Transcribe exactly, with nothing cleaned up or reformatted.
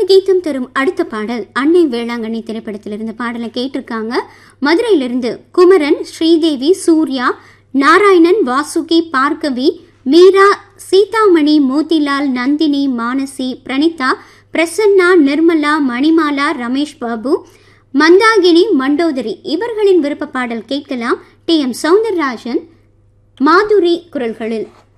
கீதம் தரும் அடுத்த பாடல் அன்னை வேளாங்கண்ணி திரைப்படத்திலிருந்து பாடலை கேட்டிருக்காங்க. மதுரையிலிருந்து குமரன், ஸ்ரீதேவி, சூர்யா, நாராயணன், வாசுகி, பார்கவி, மீரா, சீதாமணி, மோதிலால், நந்தினி, மானசி, பிரணிதா, பிரசன்னா, நிர்மலா, மணிமாலா, ரமேஷ் பாபு, மந்தாகினி, மண்டோதரி இவர்களின் விருப்ப பாடல் கேட்கலாம். டி எம் சௌந்தரராஜன், மாதுரி குரல்களில்.